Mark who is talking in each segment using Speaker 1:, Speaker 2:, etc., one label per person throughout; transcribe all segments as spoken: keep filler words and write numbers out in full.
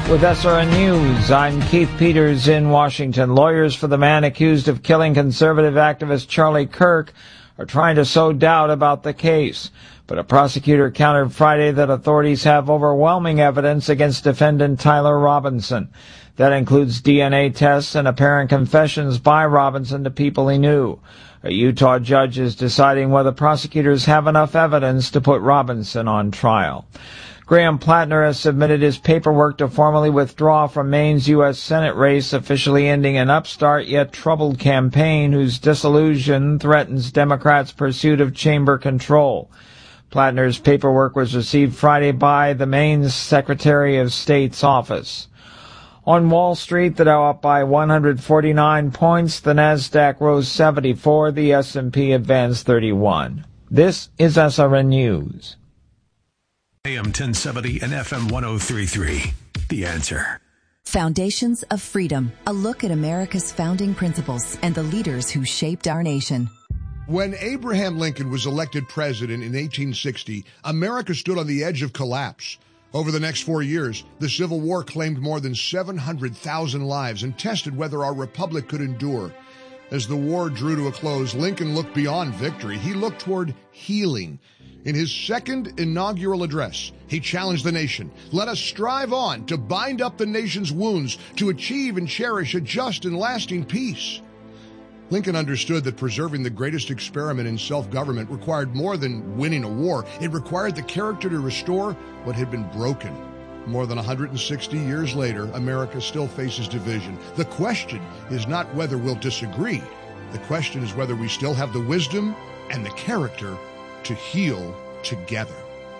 Speaker 1: With S R N News, I'm Keith Peters in Washington. Lawyers for the man accused of killing conservative activist Charlie Kirk are trying to sow doubt about the case. But a prosecutor countered Friday that authorities have overwhelming evidence against defendant Tyler Robinson. That includes D N A tests and apparent confessions by Robinson to people he knew. A Utah judge is deciding whether prosecutors have enough evidence to put Robinson on trial. Graham Plattner has submitted his paperwork to formally withdraw from Maine's U S Senate race, officially ending an upstart yet troubled campaign whose dissolution threatens Democrats' pursuit of chamber control. Plattner's paperwork was received Friday by the Maine's Secretary of State's office. On Wall Street, the Dow up by one hundred forty-nine points, the Nasdaq rose seventy-four, the S and P advanced thirty-one. This is S R N News.
Speaker 2: A M ten seventy and F M one oh three point three. The Answer.
Speaker 3: Foundations of Freedom. A look at America's founding principles and the leaders who shaped our nation.
Speaker 4: When Abraham Lincoln was elected president in eighteen sixty, America stood on the edge of collapse. Over the next four years, the Civil War claimed more than seven hundred thousand lives and tested whether our republic could endure. As the war drew to a close, Lincoln looked beyond victory. He looked toward healing. In his second inaugural address, he challenged the nation. Let us strive on to bind up the nation's wounds, to achieve and cherish a just and lasting peace. Lincoln understood that preserving the greatest experiment in self-government required more than winning a war. It required the character to restore what had been broken. More than one hundred sixty years later, America still faces division. The question is not whether we'll disagree. The question is whether we still have the wisdom and the character to heal together.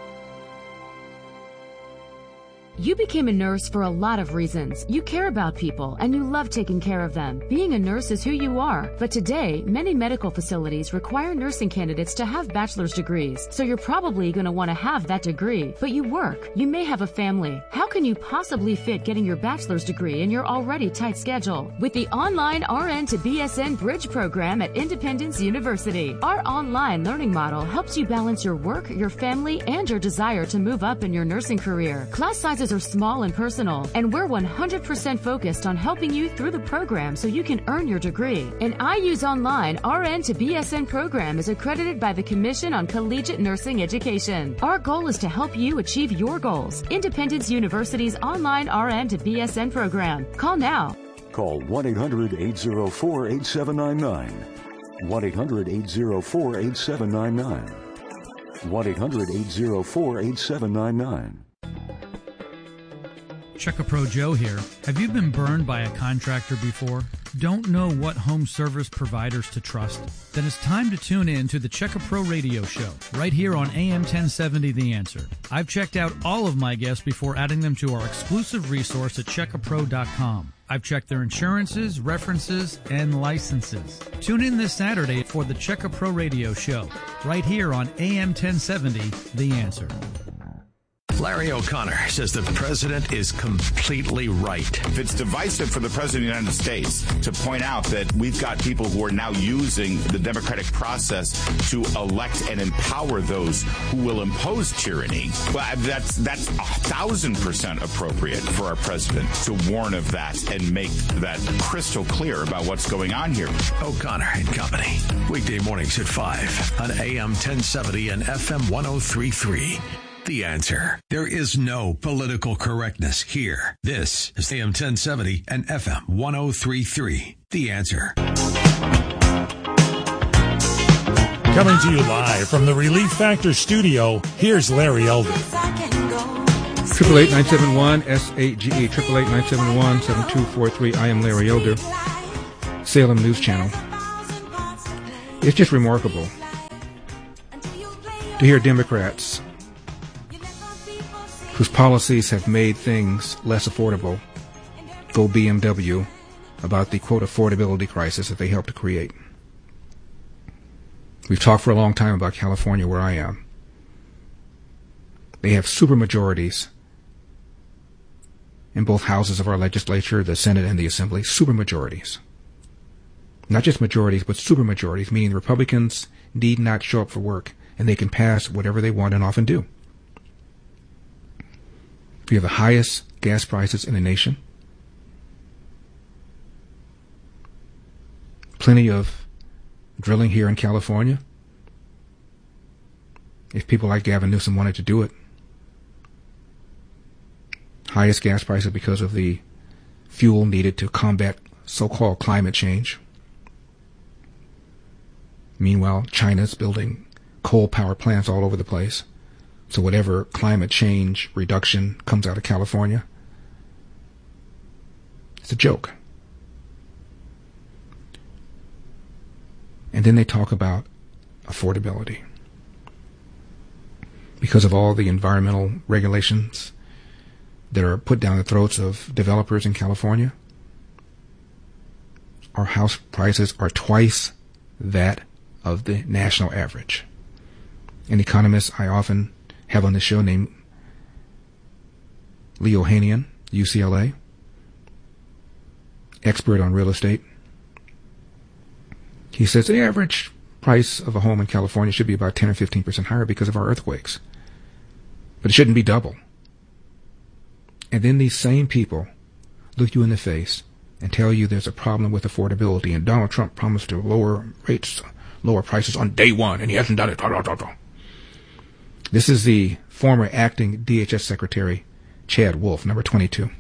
Speaker 5: You became a nurse for a lot of reasons. You care about people and you love taking care of them. Being a nurse is who you are. But today, many medical facilities require nursing candidates to have bachelor's degrees. So you're probably going to want to have that degree. But you work. You may have a family. How can you possibly fit getting your bachelor's degree in your already tight schedule? With the online R N to B S N Bridge program at Independence University, our online learning model helps you balance your work, your family, and your desire to move up in your nursing career. Class sizes are small and personal, and we're one hundred percent focused on helping you through the program so you can earn your degree. An I U's Online R N to B S N program is accredited by the Commission on Collegiate Nursing Education. Our goal is to help you achieve your goals. Independence University's Online R N to B S N program. Call now.
Speaker 6: Call one eight hundred eight oh four eight seven nine nine. one eight hundred eight oh four eight seven nine nine. one eight hundred eight oh four eight seven nine nine.
Speaker 7: Check-A-Pro Joe here. Have you been burned by a contractor before? Don't know what home service providers to trust? Then it's time to tune in to the Check-A-Pro radio show, right here on A M ten seventy The Answer. I've checked out all of my guests before adding them to our exclusive resource at check a pro dot com. I've checked their insurances, references, and licenses. Tune in this Saturday for the Check-A-Pro radio show, right here on A M ten seventy The Answer.
Speaker 2: Larry O'Connor says the president is completely right.
Speaker 8: If it's divisive for the president of the United States to point out that we've got people who are now using the democratic process to elect and empower those who will impose tyranny, well, that's that's a thousand percent appropriate for our president to warn of that and make that crystal clear about what's going on here.
Speaker 2: O'Connor and Company, weekday mornings at five on A M ten seventy and F M one oh three point three. The Answer. There is no political correctness here. This is A M ten seventy and F M one oh three point three. The Answer.
Speaker 9: Coming to you live from the Relief Factor studio, here's Larry Elder.
Speaker 10: Triple eight nine seven one S A G E. Triple eight nine seven one seven two four three. I am Larry Elder. Salem News Channel. It's just remarkable to hear Democrats whose policies have made things less affordable go B M W about the, quote, affordability crisis that they helped to create. We've talked for a long time about California, where I am. They have supermajorities in both houses of our legislature, the Senate and the Assembly, supermajorities. Not just majorities, but supermajorities, meaning Republicans need not show up for work, and they can pass whatever they want and often do. We have the highest gas prices in the nation. Plenty of drilling here in California, if people like Gavin Newsom wanted to do it. Highest gas prices because of the fuel needed to combat so-called climate change. Meanwhile, China's building coal power plants all over the place. So whatever climate change reduction comes out of California, it's a joke. And then they talk about affordability. Because of all the environmental regulations that are put down the throats of developers in California, our house prices are twice that of the national average. An economist I often have on the show named Leo Hanian, U C L A, expert on real estate. He says the average price of a home in California should be about ten or fifteen percent higher because of our earthquakes. But it shouldn't be double. And then these same people look you in the face and tell you there's a problem with affordability, and Donald Trump promised to lower rates, lower prices on day one, and he hasn't done it. This is the former acting D H S Secretary, Chad Wolf, number twenty-two.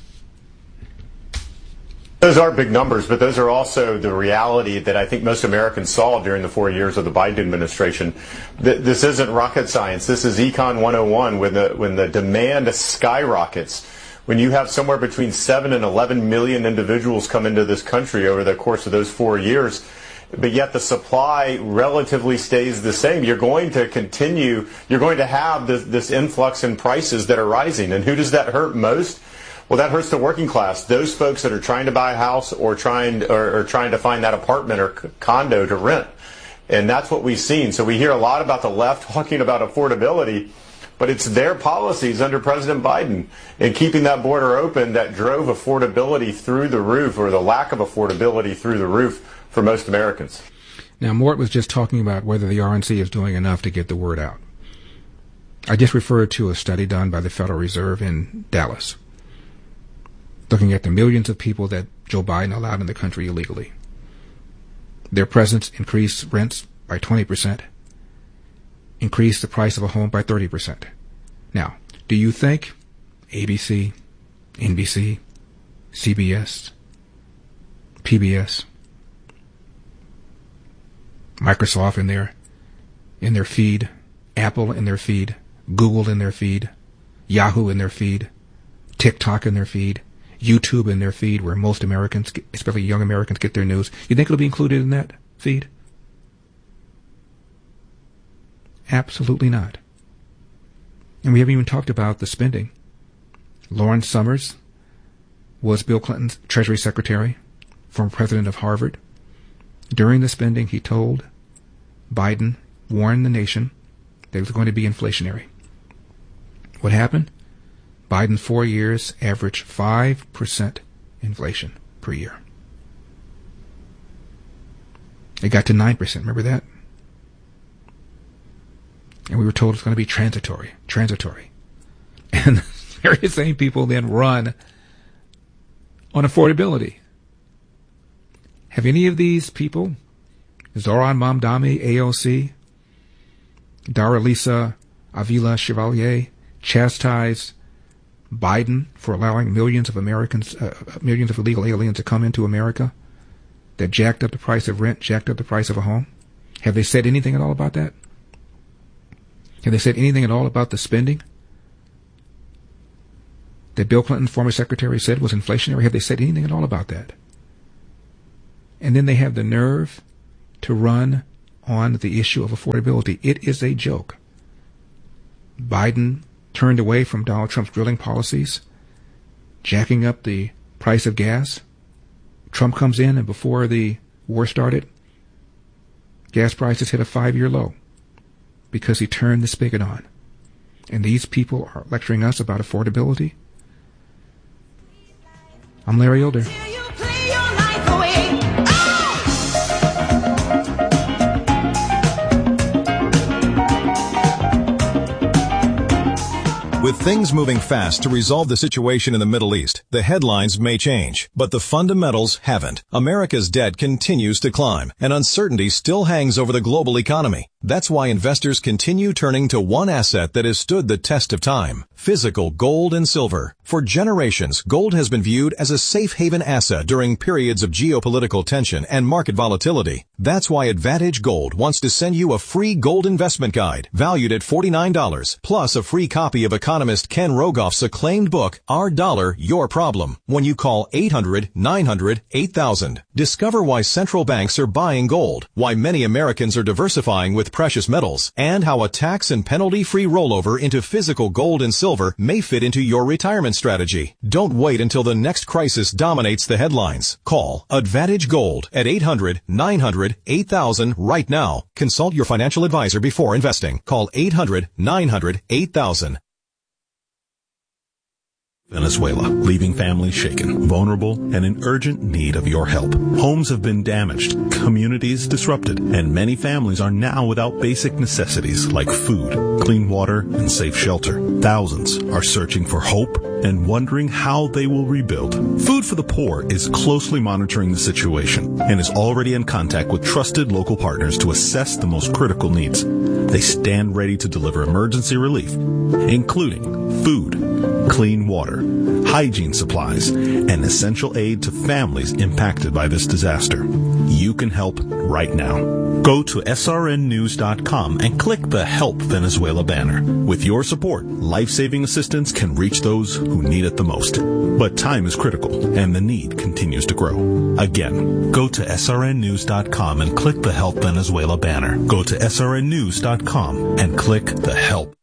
Speaker 11: Those are big numbers, but those are also the reality that I think most Americans saw during the four years of the Biden administration. This isn't rocket science. This is Econ one oh one. When the, when the demand skyrockets, when you have somewhere between seven and eleven million individuals come into this country over the course of those four years, but yet the supply relatively stays the same, you're going to continue, you're going to have this, this influx in prices that are rising. And who does that hurt most? Well, that hurts the working class, those folks that are trying to buy a house or trying or, or trying to find that apartment or condo to rent. And that's what we've seen. So we hear a lot about the left talking about affordability, but it's their policies under President Biden and keeping that border open that drove affordability through the roof, or the lack of affordability through the roof for most Americans.
Speaker 10: Now, Mort was just talking about whether the R N C is doing enough to get the word out. I just referred to a study done by the Federal Reserve in Dallas, looking at the millions of people that Joe Biden allowed in the country illegally. Their presence increased rents by twenty percent, increased the price of a home by thirty percent. Now, do you think A B C, N B C, C B S, P B S, Microsoft in their, in their feed, Apple in their feed, Google in their feed, Yahoo in their feed, TikTok in their feed, YouTube in their feed, where most Americans, especially young Americans, get their news, you think it'll be included in that feed? Absolutely not. And we haven't even talked about the spending. Lawrence Summers was Bill Clinton's Treasury Secretary, former president of Harvard. During the spending, he told Biden, warned the nation that it was going to be inflationary. What happened? Biden's four years averaged five percent inflation per year. It got to nine percent. Remember that? And we were told it's going to be transitory, transitory. And the very same people then run on affordability. Have any of these people, Zoran Mamdani, A O C, Daralisa Avila Chevalier, chastised Biden for allowing millions of Americans, uh, millions of illegal aliens to come into America that jacked up the price of rent, jacked up the price of a home? Have they said anything at all about that? Have they said anything at all about the spending that Bill Clinton, former secretary, said was inflationary? Have they said anything at all about that? And then they have the nerve to run on the issue of affordability. It is a joke. Biden turned away from Donald Trump's drilling policies, jacking up the price of gas. Trump comes in, and before the war started, gas prices hit a five-year low because he turned the spigot on. And these people are lecturing us about affordability. I'm Larry Elder.
Speaker 12: With things moving fast to resolve the situation in the Middle East, the headlines may change, but the fundamentals haven't. America's debt continues to climb, and uncertainty still hangs over the global economy. That's why investors continue turning to one asset that has stood the test of time: physical gold and silver. For generations, gold has been viewed as a safe haven asset during periods of geopolitical tension and market volatility. That's why Advantage Gold wants to send you a free gold investment guide valued at forty-nine dollars, plus a free copy of economist Ken Rogoff's acclaimed book, Our Dollar, Your Problem, when you call eight hundred, nine hundred, eight thousand. Discover why central banks are buying gold, why many Americans are diversifying with precious metals, and how a tax and penalty-free rollover into physical gold and silver may fit into your retirement strategy. Don't wait until the next crisis dominates the headlines. Call Advantage Gold at eight hundred, nine hundred, eight thousand right now. Consult your financial advisor before investing. Call eight hundred, nine hundred, eight thousand.
Speaker 13: Venezuela, leaving families shaken, vulnerable, and in urgent need of your help. Homes have been damaged, communities disrupted, and many families are now without basic necessities like food, clean water, and safe shelter. Thousands are searching for hope and wondering how they will rebuild. Food for the Poor is closely monitoring the situation and is already in contact with trusted local partners to assess the most critical needs. They stand ready to deliver emergency relief, including food, clean water, hygiene supplies, and essential aid to families impacted by this disaster. You can help right now. Go to S R N news dot com and click the Help Venezuela banner. With your support, life-saving assistance can reach those who need it the most. But time is critical, and the need continues to grow. Again, go to S R N news dot com and click the Help Venezuela banner. Go to S R N news dot com and click the Help.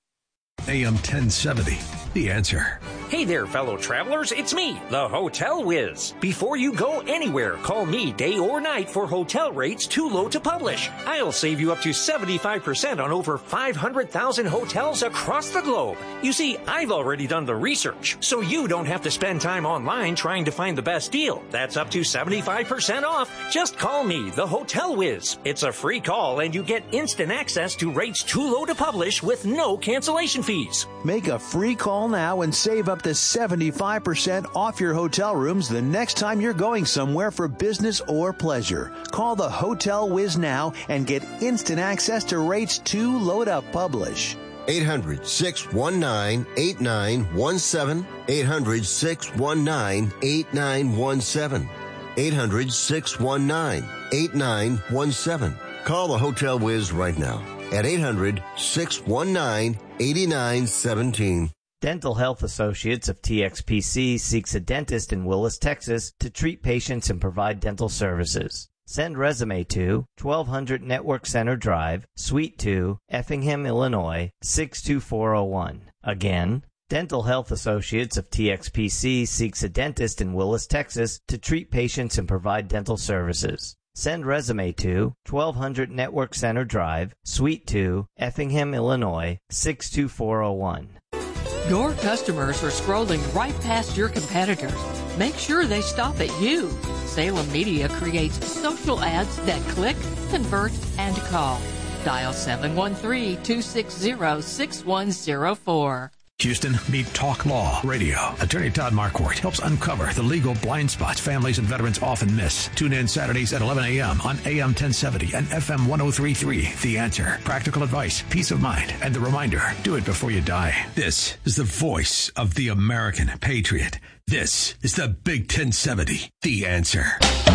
Speaker 2: A M ten seventy, The Answer.
Speaker 14: Hey there, fellow travelers. It's me, the Hotel Whiz. Before you go anywhere, call me day or night for hotel rates too low to publish. I'll save you up to seventy-five percent on over five hundred thousand hotels across the globe. You see, I've already done the research, so you don't have to spend time online trying to find the best deal. That's up to seventy-five percent off. Just call me, the Hotel Whiz. It's a free call, and you get instant access to rates too low to publish with no cancellation fees.
Speaker 15: Make a free call now and save up to seventy-five percent off your hotel rooms the next time you're going somewhere for business or pleasure. Call the Hotel Whiz now and get instant access to rates too low to publish.
Speaker 16: eight hundred, six one nine, eight nine one seven. eight hundred, six one nine, eight nine one seven. eight hundred, six one nine, eight nine one seven. Call the Hotel Whiz right now at eight hundred, six one nine, eight nine one seven.
Speaker 17: Dental Health Associates of T X P C seeks a dentist in Willis, Texas to treat patients and provide dental services. Send resume to twelve hundred Network Center Drive, Suite two, Effingham, Illinois, six two four zero one. Again, Dental Health Associates of T X P C seeks a dentist in Willis, Texas to treat patients and provide dental services. Send resume to twelve hundred Network Center Drive, Suite two, Effingham, Illinois, six two four zero one.
Speaker 18: Your customers are scrolling right past your competitors. Make sure they stop at you. Salem Media creates social ads that click, convert, and call. Dial seven one three, two six zero, six one zero four.
Speaker 2: Houston, meet Talk Law Radio. Attorney Todd Marquardt helps uncover the legal blind spots families and veterans often miss. Tune in Saturdays at eleven a.m. on A M ten seventy and F M ten thirty-three. The Answer. Practical advice, peace of mind, and the reminder, do it before you die. This is the voice of the American patriot. This is the Big ten seventy. The Answer.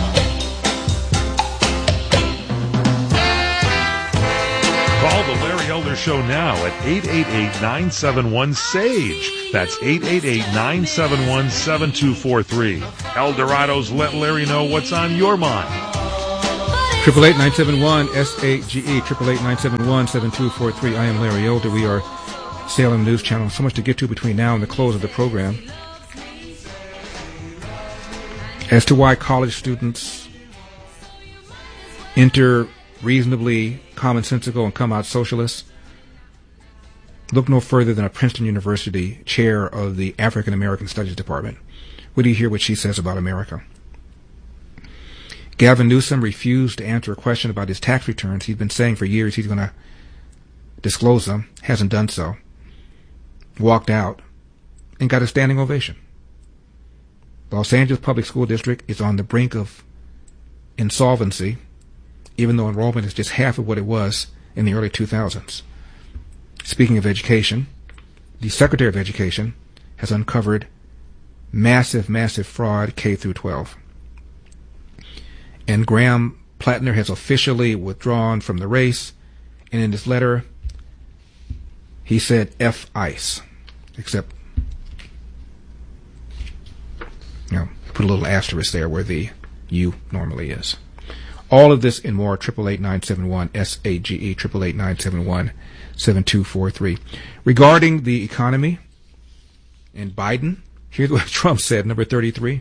Speaker 9: Call the Larry Elder Show now at eight eight eight, nine seven one, S A G E. That's eight eight eight, nine seven one, seven two four three. El Dorado's Let Larry Know What's on Your Mind.
Speaker 10: Triple eight nine seven one S A G E. Triple eight nine seven one seven two four three. I am Larry Elder. We are Salem News Channel. So much to get to between now and the close of the program. As to why college students enter reasonably commonsensical and come out socialists, look no further than a Princeton University chair of the African American Studies Department. Wait till you hear what she says about America. Gavin Newsom refused to answer a question about his tax returns. He's been saying for years he's going to disclose them, hasn't done so. walked out and got a standing ovation. The Los Angeles Public School District is on the brink of insolvency, even though enrollment is just half of what it was in the early two thousands. Speaking of education, the Secretary of Education has uncovered massive, massive fraud K through twelve. And Graham Plattner has officially withdrawn from the race, and in his letter, he said F ICE, except, you know, put a little asterisk there where the U normally is. All of this and more, triple eight nine seven one S A G E, triple eight nine seven one seven two four three. Regarding the economy and Biden, here's what Trump said, number thirty-three.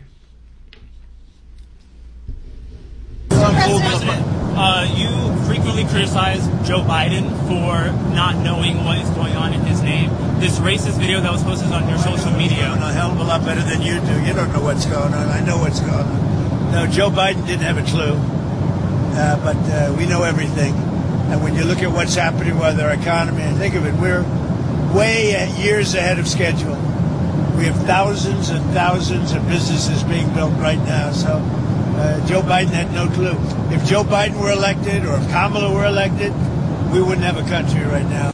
Speaker 19: Uh, you frequently criticize Joe Biden for not knowing what is going on in his name. This racist video that was posted on your social media.
Speaker 20: I'm a hell of a lot better than you do. You don't know what's going on. I know what's going on. No, Joe Biden didn't have a clue. Uh, but uh, we know everything. And when you look at what's happening with our economy, and think of it, we're way at years ahead of schedule. We have thousands and thousands of businesses being built right now. So uh, Joe Biden had no clue. If Joe Biden were elected or if Kamala were elected, we wouldn't have a country right now.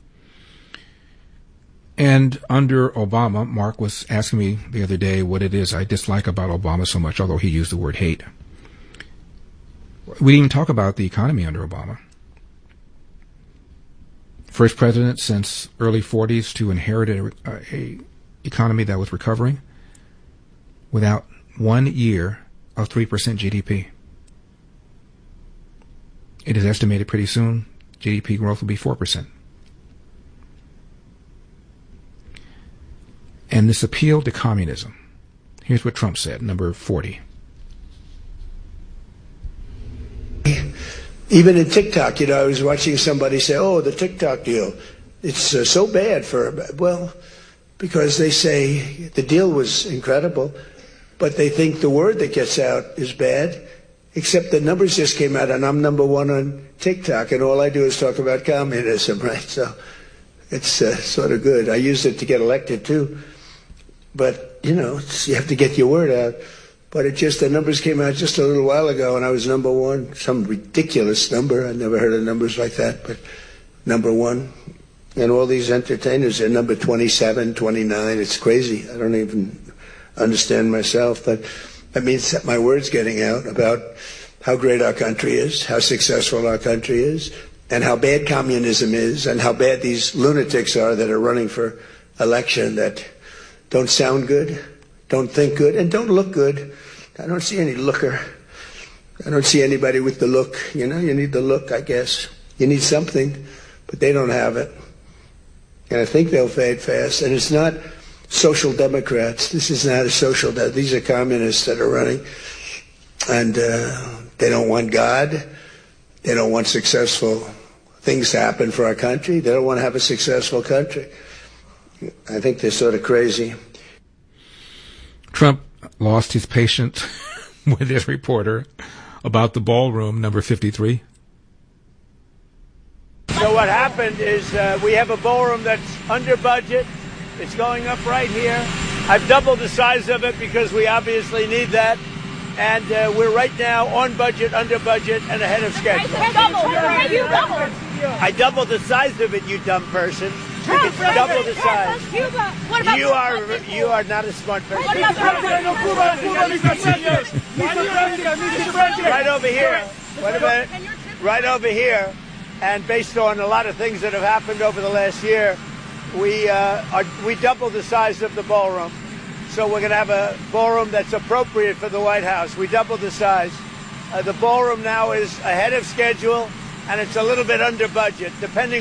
Speaker 10: And under Obama, Mark was asking me the other day what it is I dislike about Obama so much, although he used the word hate. We didn't even talk about the economy under Obama. First president since early forties to inherit a, a economy that was recovering without one year of three percent G D P. It is estimated pretty soon G D P growth will be four percent. And this appeal to communism. Here's what Trump said, number forty.
Speaker 20: Even in TikTok, you know, I was watching somebody say, oh, the TikTok deal, it's uh, so bad for, well, because they say the deal was incredible, but they think the word that gets out is bad, except the numbers just came out, and I'm number one on TikTok, and all I do is talk about communism, right? So it's uh, sort of good. I use it to get elected, too. But, you know, it's, you have to get your word out. But it just, the numbers came out just a little while ago, and I was number one. Some ridiculous number. I've never heard of numbers like that, but number one. And all these entertainers are number twenty-seven, twenty-nine. It's crazy. I don't even understand myself. But that means that my word's getting out about how great our country is, how successful our country is, and how bad communism is, and how bad these lunatics are that are running for election that don't sound good, don't think good, and don't look good. I don't see any looker. I don't see anybody with the look. You know, you need the look, I guess. You need something, but they don't have it. And I think they'll fade fast. And it's not social democrats. This is not a social de- These are communists that are running. And uh, they don't want God. They don't want successful things to happen for our country. They don't want to have a successful country. I think they're sort of crazy.
Speaker 10: Trump lost his patience with his reporter about the ballroom, number fifty-three.
Speaker 20: So what happened is uh, we have a ballroom that's under budget. It's going up right here. I've doubled the size of it because we obviously need that. And uh, we're right now on budget, under budget, and ahead of schedule. I doubled the size of it, you dumb person. It's double the size. You are you are not a smart person. Right over here. Wait a minute. Right over here. And based on a lot of things that have happened over the last year, we uh, are, we doubled the size of the ballroom. So we're going to have a ballroom that's appropriate for the White House. We doubled the size. Uh, the ballroom now is ahead of schedule, and it's a little bit under budget, depending